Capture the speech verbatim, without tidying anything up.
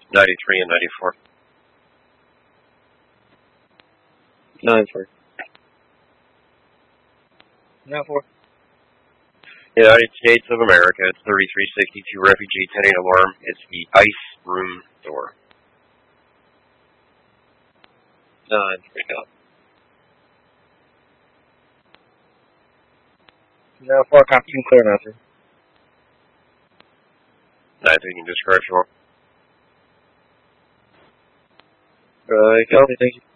ninety-three and ninety-four. nine four. nine four. United States of America, it's thirty-three sixty-two refugee attending alarm. It's the ice room door. nine three out. nine four, copy, you can clear nine three. nine three, you can discourage more. Right, copy, thank you.